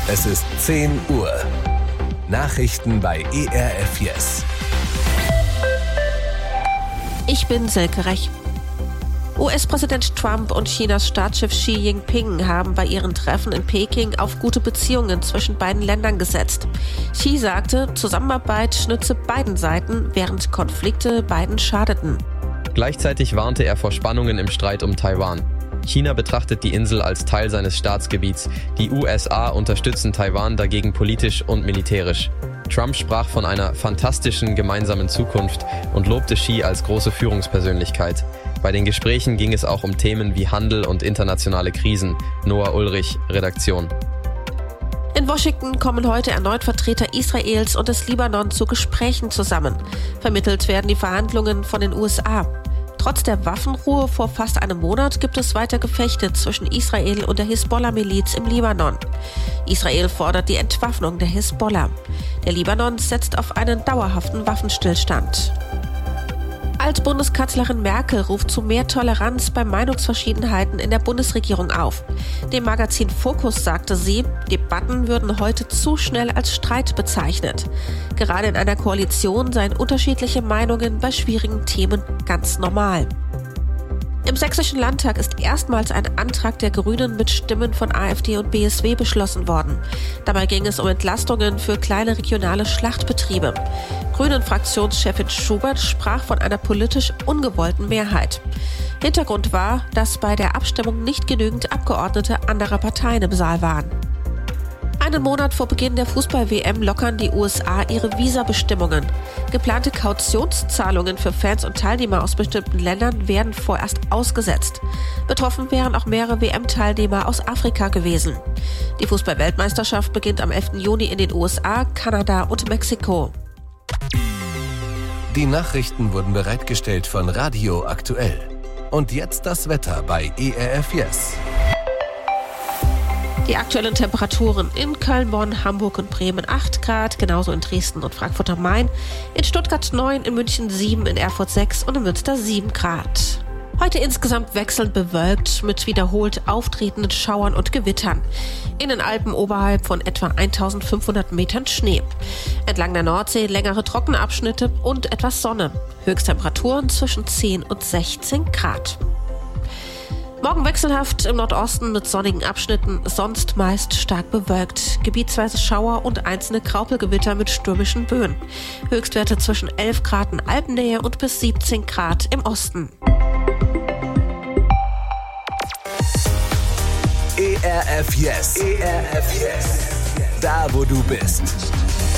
Es ist 10 Uhr. Nachrichten bei ERF Yes. Ich bin Silke Rech. US-Präsident Trump und Chinas Staatschef Xi Jinping haben bei ihren Treffen in Peking auf gute Beziehungen zwischen beiden Ländern gesetzt. Xi sagte, Zusammenarbeit nütze beiden Seiten, während Konflikte beiden schadeten. Gleichzeitig warnte er vor Spannungen im Streit um Taiwan. China betrachtet die Insel als Teil seines Staatsgebiets. Die USA unterstützen Taiwan dagegen politisch und militärisch. Trump sprach von einer fantastischen gemeinsamen Zukunft und lobte Xi als große Führungspersönlichkeit. Bei den Gesprächen ging es auch um Themen wie Handel und internationale Krisen. Noah Ulrich, Redaktion. In Washington kommen heute erneut Vertreter Israels und des Libanon zu Gesprächen zusammen. Vermittelt werden die Verhandlungen von den USA. Trotz der Waffenruhe vor fast einem Monat gibt es weiter Gefechte zwischen Israel und der Hisbollah-Miliz im Libanon. Israel fordert die Entwaffnung der Hisbollah. Der Libanon setzt auf einen dauerhaften Waffenstillstand. Altbundeskanzlerin Merkel ruft zu mehr Toleranz bei Meinungsverschiedenheiten in der Bundesregierung auf. Dem Magazin Focus sagte sie, Debatten würden heute zu schnell als Streit bezeichnet. Gerade in einer Koalition seien unterschiedliche Meinungen bei schwierigen Themen ganz normal. Im Sächsischen Landtag ist erstmals ein Antrag der Grünen mit Stimmen von AfD und BSW beschlossen worden. Dabei ging es um Entlastungen für kleine regionale Schlachtbetriebe. Grünen-Fraktionschefin Schubert sprach von einer politisch ungewollten Mehrheit. Hintergrund war, dass bei der Abstimmung nicht genügend Abgeordnete anderer Parteien im Saal waren. Einen Monat vor Beginn der Fußball-WM lockern die USA ihre Visabestimmungen. Geplante Kautionszahlungen für Fans und Teilnehmer aus bestimmten Ländern werden vorerst ausgesetzt. Betroffen wären auch mehrere WM-Teilnehmer aus Afrika gewesen. Die Fußball-Weltmeisterschaft beginnt am 11. Juni in den USA, Kanada und Mexiko. Die Nachrichten wurden bereitgestellt von Radio Aktuell. Und jetzt das Wetter bei ERF Yes. Die aktuellen Temperaturen in Köln, Bonn, Hamburg und Bremen 8 Grad, genauso in Dresden und Frankfurt am Main, in Stuttgart 9, in München 7, in Erfurt 6 und in Münster 7 Grad. Heute insgesamt wechselnd bewölkt mit wiederholt auftretenden Schauern und Gewittern. In den Alpen oberhalb von etwa 1500 Metern Schnee. Entlang der Nordsee längere Trockenabschnitte und etwas Sonne. Höchsttemperaturen zwischen 10 und 16 Grad. Morgen wechselhaft im Nordosten mit sonnigen Abschnitten, sonst meist stark bewölkt. Gebietsweise Schauer und einzelne Graupelgewitter mit stürmischen Böen. Höchstwerte zwischen 11 Grad in Alpennähe und bis 17 Grad im Osten. ERF Yes. ERF Yes. Da, wo du bist.